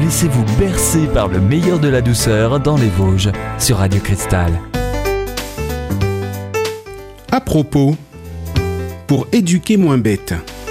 Laissez-vous bercer par le meilleur de la douceur dans les Vosges sur Radio Cristal. À propos, pour éduquer moins bête.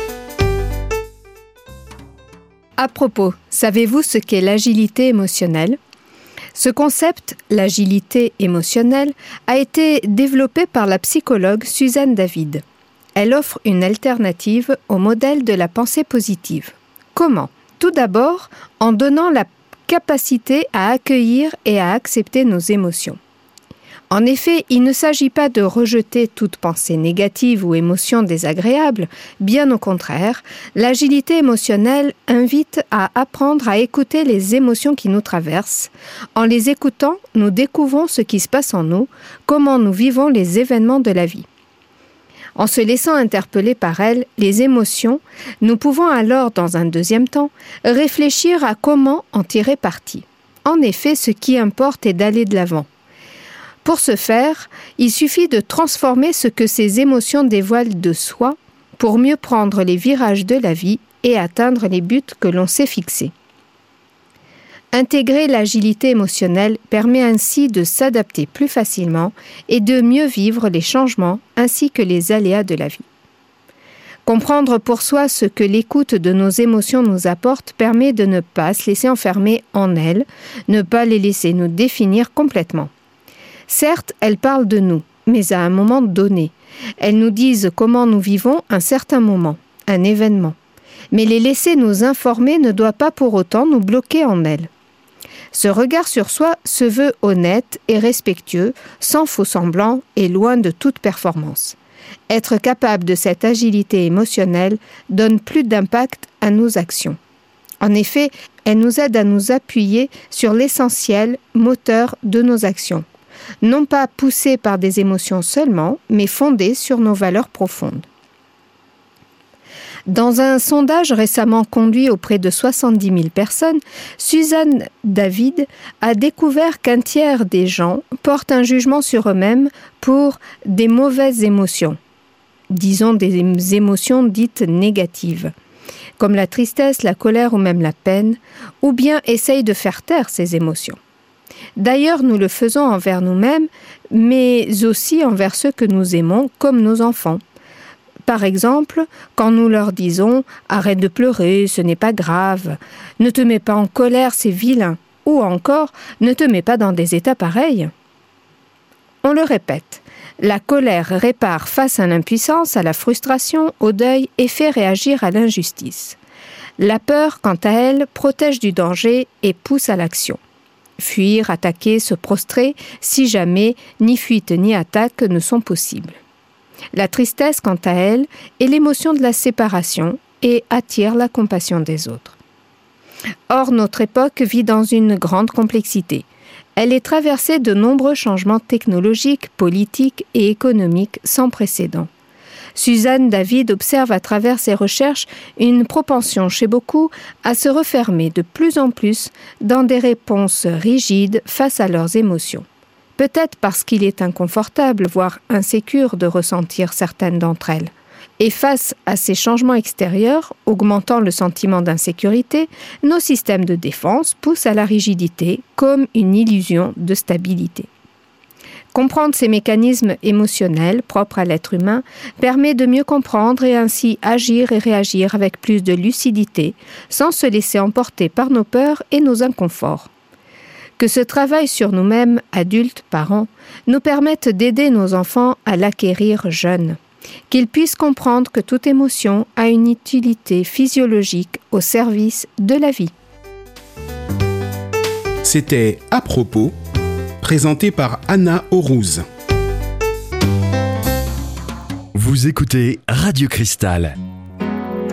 À propos, savez-vous ce qu'est l'agilité émotionnelle ? Ce concept, l'agilité émotionnelle, a été développé par la psychologue Suzanne David. Elle offre une alternative au modèle de la pensée positive. Comment ? Tout d'abord, en donnant la capacité à accueillir et à accepter nos émotions. En effet, il ne s'agit pas de rejeter toute pensée négative ou émotion désagréable, bien au contraire, l'agilité émotionnelle invite à apprendre à écouter les émotions qui nous traversent. En les écoutant, nous découvrons ce qui se passe en nous, comment nous vivons les événements de la vie. En se laissant interpeller par elles, les émotions, nous pouvons alors, dans un deuxième temps, réfléchir à comment en tirer parti. En effet, ce qui importe est d'aller de l'avant. Pour ce faire, il suffit de transformer ce que ces émotions dévoilent de soi pour mieux prendre les virages de la vie et atteindre les buts que l'on s'est fixés. Intégrer l'agilité émotionnelle permet ainsi de s'adapter plus facilement et de mieux vivre les changements ainsi que les aléas de la vie. Comprendre pour soi ce que l'écoute de nos émotions nous apporte permet de ne pas se laisser enfermer en elles, ne pas les laisser nous définir complètement. Certes, elles parlent de nous, mais à un moment donné. Elles nous disent comment nous vivons un certain moment, un événement. Mais les laisser nous informer ne doit pas pour autant nous bloquer en elles. Ce regard sur soi se veut honnête et respectueux, sans faux-semblant et loin de toute performance. Être capable de cette agilité émotionnelle donne plus d'impact à nos actions. En effet, elle nous aide à nous appuyer sur l'essentiel moteur de nos actions. Non pas poussées par des émotions seulement, mais fondées sur nos valeurs profondes. Dans un sondage récemment conduit auprès de 70 000 personnes, Suzanne David a découvert qu'un tiers des gens portent un jugement sur eux-mêmes pour des mauvaises émotions, disons des émotions dites négatives, comme la tristesse, la colère ou même la peine, ou bien essayent de faire taire ces émotions. D'ailleurs, nous le faisons envers nous-mêmes, mais aussi envers ceux que nous aimons, comme nos enfants. Par exemple, quand nous leur disons « Arrête de pleurer, ce n'est pas grave »,« Ne te mets pas en colère, c'est vilain » ou encore « Ne te mets pas dans des états pareils ». On le répète, la colère répare face à l'impuissance, à la frustration, au deuil et fait réagir à l'injustice. La peur, quant à elle, protège du danger et pousse à l'action. Fuir, attaquer, se prostrer, si jamais ni fuite ni attaque ne sont possibles. La tristesse, quant à elle, est l'émotion de la séparation et attire la compassion des autres. Or, notre époque vit dans une grande complexité. Elle est traversée de nombreux changements technologiques, politiques et économiques sans précédent. Suzanne David observe à travers ses recherches une propension chez beaucoup à se refermer de plus en plus dans des réponses rigides face à leurs émotions. Peut-être parce qu'il est inconfortable, voire insécure de ressentir certaines d'entre elles. Et face à ces changements extérieurs, augmentant le sentiment d'insécurité, nos systèmes de défense poussent à la rigidité comme une illusion de stabilité. Comprendre ces mécanismes émotionnels propres à l'être humain permet de mieux comprendre et ainsi agir et réagir avec plus de lucidité, sans se laisser emporter par nos peurs et nos inconforts. Que ce travail sur nous-mêmes, adultes, parents, nous permette d'aider nos enfants à l'acquérir jeunes. Qu'ils puissent comprendre que toute émotion a une utilité physiologique au service de la vie. C'était À propos, présenté par Anna Aurouz. Vous écoutez Radio Cristal,